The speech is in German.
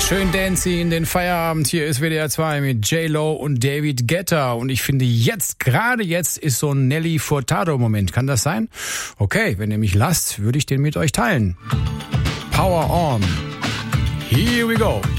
Schön dancy in den Feierabend. Hier ist WDR 2 mit J-Lo und David Guetta. Und ich finde jetzt, gerade jetzt, ist so ein Nelly Furtado-Moment. Kann das sein? Okay, wenn ihr mich lasst, würde ich den mit euch teilen. Power on. Here we go.